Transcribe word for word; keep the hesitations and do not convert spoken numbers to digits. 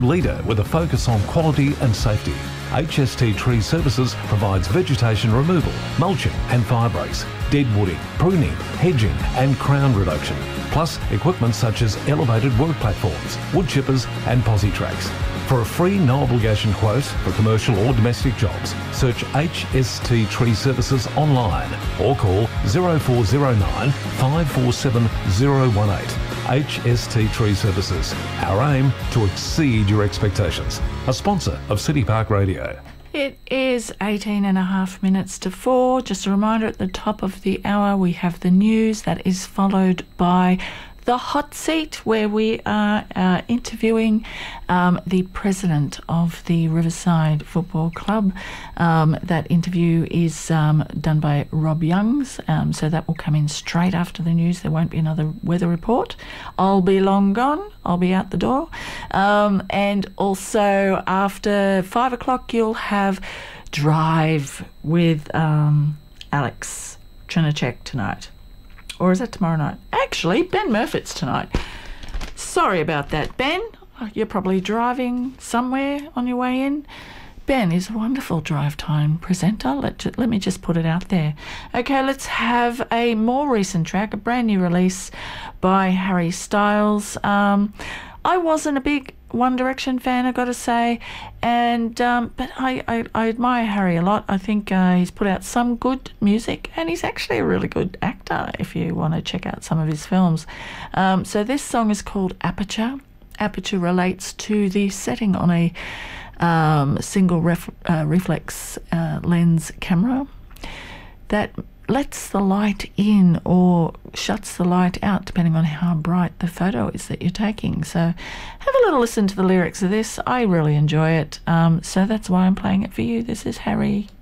Leader with a focus on quality and safety. H S T Tree Services provides vegetation removal, mulching and fire breaks, dead wooding, pruning, hedging and crown reduction, plus equipment such as elevated work platforms, wood chippers and posi tracks. For a free no obligation quote for commercial or domestic jobs, search H S T Tree Services online or call zero four zero nine, five four seven zero one eight. H S T Tree Services. Our aim to exceed your expectations. A sponsor of City Park Radio. It is eighteen and a half minutes to four. Just a reminder, at the top of the hour we have the news that is followed by the hot seat, where we are uh, interviewing um, the president of the Riverside Football Club. Um, that interview is um, done by Rob Youngs, um, so that will come in straight after the news. There won't be another weather report. I'll be long gone. I'll be out the door. Um, and also after five o'clock you'll have Drive with um, Alex Trinacek tonight. Or is that tomorrow night? Actually, Ben Murfitt's tonight. Sorry about that, Ben. You're probably driving somewhere on your way in. Ben is a wonderful drive time presenter. Let, let me just put it out there. Okay, let's have a more recent track, a brand new release by Harry Styles. Um, I wasn't a big One Direction fan, I got to say, and um, but I, I, I admire Harry a lot. I think uh, he's put out some good music, and he's actually a really good actor if you want to check out some of his films. Um, so this song is called Aperture. Aperture relates to the setting on a um, single ref, uh, reflex uh, lens camera that lets the light in or shuts the light out depending on how bright the photo is that you're taking. So have a little listen to the lyrics of this. I really enjoy it, um, so that's why I'm playing it for you. This is Harry